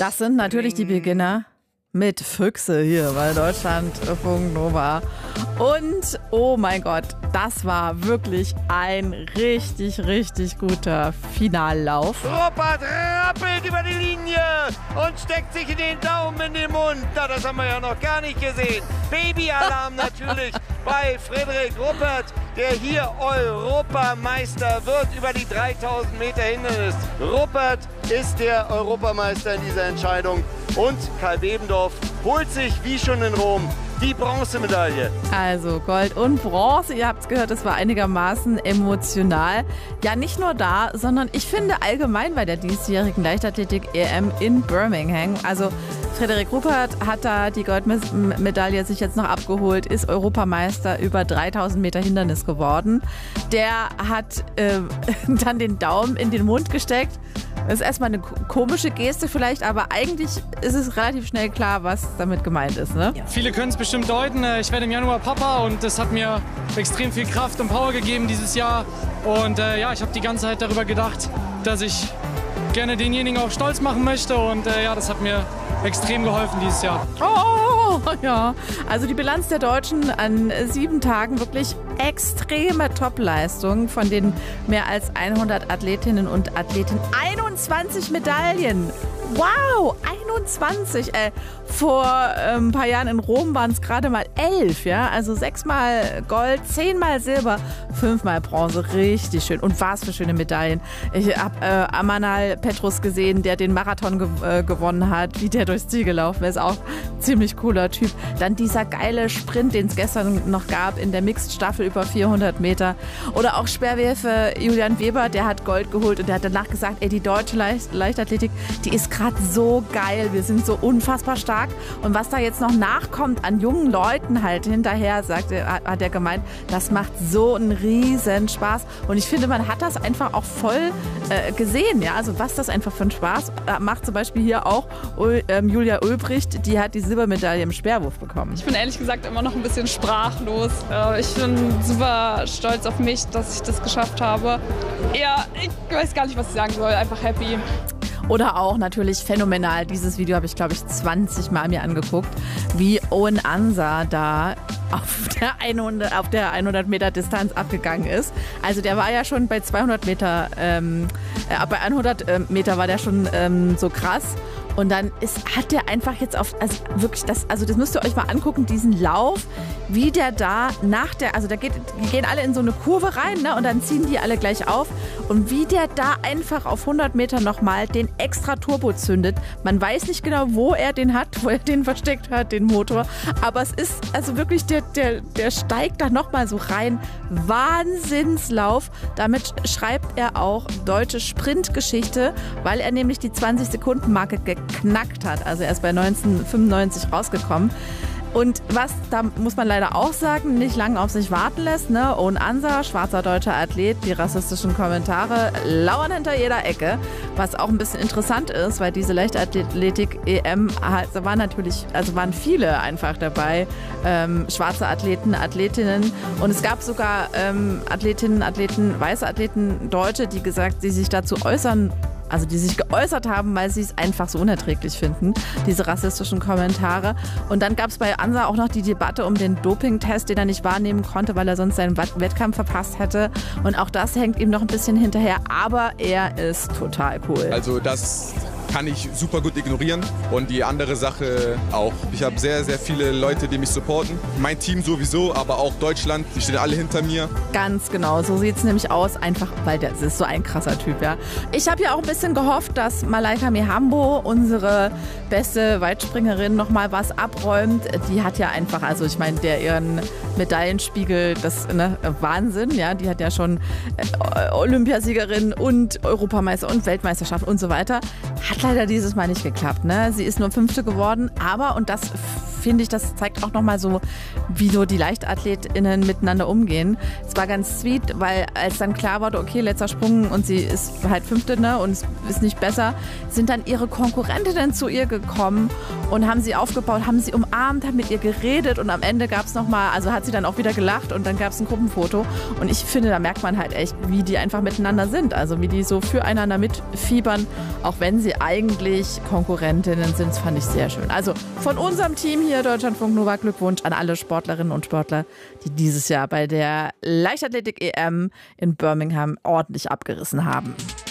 Das sind natürlich die Beginner mit Füchse hier bei Deutschlandfunk Nova. Und oh mein Gott, das war wirklich ein richtig, richtig guter Finallauf. Ruppert rappelt über die Linie und steckt sich den Daumen in den Mund. Na, das haben wir ja noch gar nicht gesehen. Babyalarm natürlich bei Frederik Ruppert, der hier Europameister wird über die 3000 Meter Hindernis. Ruppert ist der Europameister in dieser Entscheidung und Karl Bebendorf holt sich, wie schon in Rom, die Bronzemedaille. Also Gold und Bronze, ihr habt es gehört, das war einigermaßen emotional. Ja, nicht nur da, sondern ich finde allgemein bei der diesjährigen Leichtathletik-EM in Birmingham. Also Frederik Ruppert hat da die Goldmedaille sich jetzt noch abgeholt, ist Europameister über 3000 Meter Hindernis geworden. Der hat dann den Daumen in den Mund gesteckt. Das ist erstmal eine komische Geste vielleicht, aber eigentlich ist es relativ schnell klar, was damit gemeint ist, ne? Ja. Viele können es bestimmt deuten. Ich werde im Januar Papa und das hat mir extrem viel Kraft und Power gegeben dieses Jahr. Und ja, ich habe die ganze Zeit darüber gedacht, dass ich gerne denjenigen auch stolz machen möchte. Und ja, das hat mir extrem geholfen dieses Jahr. Oh, ja. Also die Bilanz der Deutschen an 7 Tagen wirklich extreme Topleistung von den mehr als 100 Athletinnen und Athleten. 21 Medaillen. Wow, 21. Vor ein paar Jahren in Rom waren es gerade mal 11, ja. Also 6-mal Gold, 10-mal Silber, 5-mal Bronze. Richtig schön. Und was für schöne Medaillen. Ich habe Amanal Petrus gesehen, der den Marathon gewonnen hat, wie der durchs Ziel gelaufen ist. Auch ziemlich cooler Typ. Dann dieser geile Sprint, den es gestern noch gab in der Mixed-Staffel über 400 Meter. Oder auch Speerwerfer Julian Weber, der hat Gold geholt und der hat danach gesagt, ey, die deutsche Leichtathletik, die ist gerade so geil, wir sind so unfassbar stark. Und was da jetzt noch nachkommt an jungen Leuten halt hinterher, hat er gemeint, das macht so einen riesen Spaß. Und ich finde, man hat das einfach auch voll gesehen, ja, also was das einfach für einen Spaß macht. Zum Beispiel hier auch Julia Ulbricht, die hat die Silbermedaille im Speerwurf bekommen. Ich bin ehrlich gesagt immer noch ein bisschen sprachlos. Ich bin super stolz auf mich, dass ich das geschafft habe. Ja, ich weiß gar nicht, was ich sagen soll. Einfach happy. Oder auch natürlich phänomenal. Dieses Video habe ich, glaube ich, 20 Mal mir angeguckt, wie Owen Ansa da auf der 100 Meter Distanz abgegangen ist. Also der war ja schon bei 200 Meter, bei 100 Meter war der schon so krass. Und dann hat der einfach jetzt also das müsst ihr euch mal angucken, diesen Lauf, wie der da die gehen alle in so eine Kurve rein, ne, und dann ziehen die alle gleich auf. Und wie der da einfach auf 100 Meter nochmal den extra Turbo zündet. Man weiß nicht genau, wo er den versteckt hat, den Motor. Aber es ist also wirklich, der steigt da nochmal so rein. Wahnsinnslauf. Damit schreibt er auch deutsche Sprintgeschichte, weil er nämlich die 20-Sekunden-Marke geknackt hat. Also er ist bei 1995 rausgekommen. Und was, da muss man leider auch sagen, nicht lange auf sich warten lässt, ne? Owen Ansa, schwarzer deutscher Athlet, die rassistischen Kommentare lauern hinter jeder Ecke. Was auch ein bisschen interessant ist, weil diese Leichtathletik-EM waren viele einfach dabei. Schwarze Athleten, Athletinnen. Und es gab sogar Athletinnen, Athleten, weiße Athleten, Deutsche, die sich dazu äußern, also die sich geäußert haben, weil sie es einfach so unerträglich finden, diese rassistischen Kommentare. Und dann gab es bei Ansa auch noch die Debatte um den Dopingtest, den er nicht wahrnehmen konnte, weil er sonst seinen Wettkampf verpasst hätte. Und auch das hängt ihm noch ein bisschen hinterher, aber er ist total cool. Also das kann ich super gut ignorieren und die andere Sache auch. Ich habe sehr, sehr viele Leute, die mich supporten. Mein Team sowieso, aber auch Deutschland, die stehen alle hinter mir. Ganz genau, so sieht es nämlich aus, einfach weil das ist so ein krasser Typ, ja. Ich habe ja auch ein bisschen gehofft, dass Malaika Mihambo, unsere beste Weitspringerin, nochmal was abräumt. Die hat ja einfach, also ich meine, ihren Medaillenspiegel, das, ne, Wahnsinn, ja. Die hat ja schon Olympiasiegerin und Europameister und Weltmeisterschaft und so weiter. Hat leider dieses Mal nicht geklappt, ne? Sie ist nur 5. geworden, aber, und das finde ich, das zeigt auch nochmal so, wie so die LeichtathletInnen miteinander umgehen. Es war ganz sweet, weil als dann klar wurde, okay, letzter Sprung und sie ist halt 5. Und es ist nicht besser, sind dann ihre Konkurrentinnen zu ihr gekommen und haben sie aufgebaut, haben sie umarmt, haben mit ihr geredet und am Ende gab es nochmal, also hat sie dann auch wieder gelacht und dann gab es ein Gruppenfoto und ich finde, da merkt man halt echt, wie die einfach miteinander sind, also wie die so füreinander mitfiebern, auch wenn sie eigentlich Konkurrentinnen sind, das fand ich sehr schön. Also von unserem Team hier, Deutschlandfunk Nova, Glückwunsch an alle Sportlerinnen und Sportler, die dieses Jahr bei der Leichtathletik-EM in Birmingham ordentlich abgerissen haben.